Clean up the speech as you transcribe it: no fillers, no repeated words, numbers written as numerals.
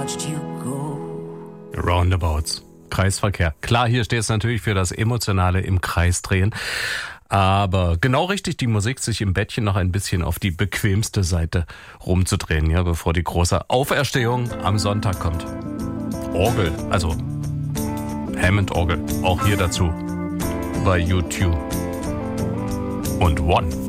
watched you go. Roundabouts. Kreisverkehr. Klar, hier steht es natürlich für das Emotionale im Kreis drehen. Aber genau richtig, die Musik, sich im Bettchen noch ein bisschen auf die bequemste Seite rumzudrehen, ja, bevor die große Auferstehung am Sonntag kommt. Orgel, also Hammond-Orgel, auch hier dazu bei U2 und One.